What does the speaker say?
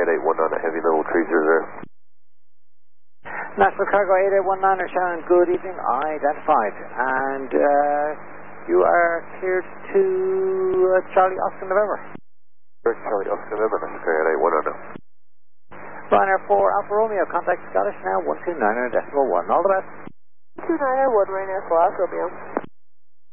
8819 on a heavy level 30. National Cargo 8819 are Sharon, good evening, identified. And you are cleared to Charlie Oscar November. Charlie Oscar November, National Cargo 8819 now. Ryanair 4 Alfa Romeo, contact Scottish now 1299.1. All the best. 291 Ryanair 4 Alfa Romeo.